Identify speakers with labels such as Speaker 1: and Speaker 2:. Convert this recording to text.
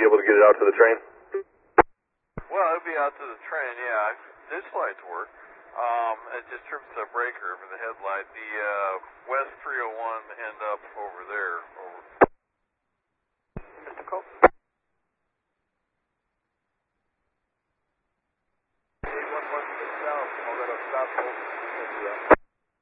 Speaker 1: be able to get it out to the train?
Speaker 2: Well, it'll be out to the train, yeah. This lights work. It just trips the breaker for the headlight. The West 301 end up over there. Over.
Speaker 3: Mr. Cope?
Speaker 4: 8116 South, Colorado South,